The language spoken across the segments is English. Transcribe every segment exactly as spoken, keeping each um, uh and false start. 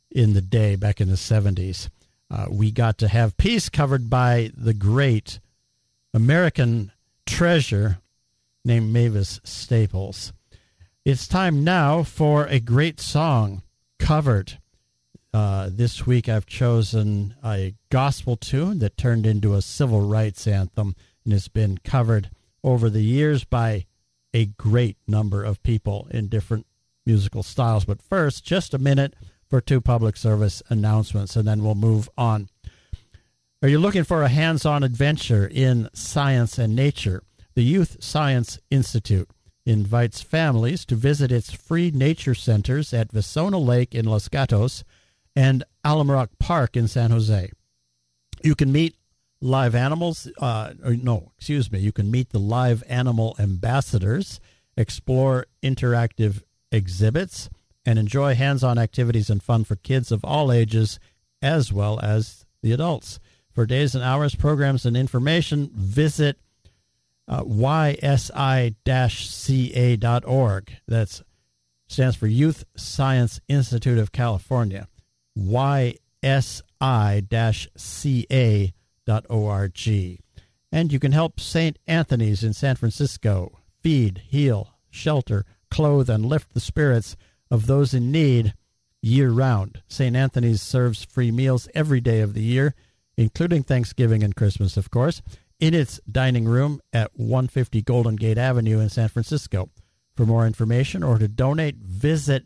in the day back in the seventies. Uh, we got to have Peace covered by the great American treasure named Mavis Staples. It's time now for a great song covered. Uh, this week I've chosen a gospel tune that turned into a civil rights anthem and has been covered over the years by a great number of people in different musical styles. But first, just a minute for two public service announcements, and then we'll move on. Are you looking for a hands-on adventure in science and nature? The Youth Science Institute invites families to visit its free nature centers at Visona Lake in Los Gatos and Alamrock Park in San Jose. You can meet live animals, uh, or no, excuse me, you can meet the live animal ambassadors, explore interactive exhibits, and enjoy hands-on activities and fun for kids of all ages as well as the adults. For days and hours, programs, and information, visit uh, Y S I C A dot org. That stands for Youth Science Institute of California. Y S I C A dot org. And you can help Saint Anthony's in San Francisco feed, heal, shelter, clothe, and lift the spirits of those in need year-round. Saint Anthony's serves free meals every day of the year, including Thanksgiving and Christmas, of course, in its dining room at one fifty Golden Gate Avenue in San Francisco. For more information or to donate, visit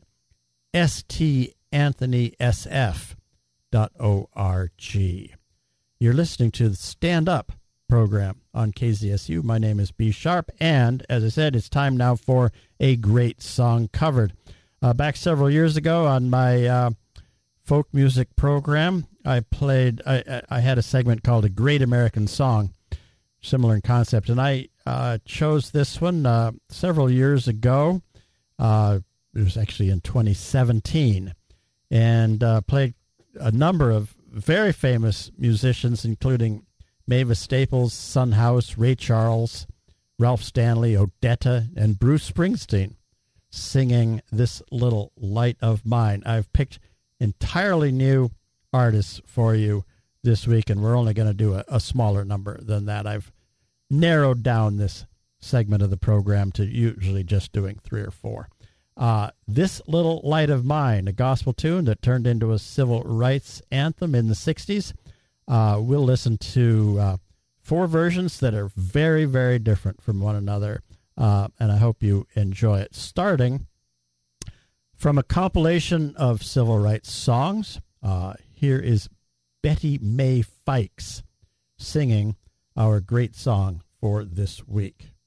S T Anthony S F dot org. You're listening to the Stand Up program on K Z S U. My name is B. Sharp, and as I said, it's time now for a great song covered. Uh, back several years ago on my uh, folk music program, I played, I, I had a segment called A Great American Song, similar in concept, and I uh, chose this one uh, several years ago. Uh, it was actually in twenty seventeen, and uh, played a number of very famous musicians, including Mavis Staples, Son House, Ray Charles, Ralph Stanley, Odetta, and Bruce Springsteen, singing This Little Light of Mine. I've picked entirely new artists for you this week, and we're only going to do a, a smaller number than that. I've narrowed down this segment of the program to usually just doing three or four. Uh, This Little Light of Mine, a gospel tune that turned into a civil rights anthem in the sixties. Uh, we'll listen to uh, four versions that are very, very different from one another, uh, and I hope you enjoy it. Starting from a compilation of civil rights songs, uh, here is Betty Mae Fikes singing our great song for this week.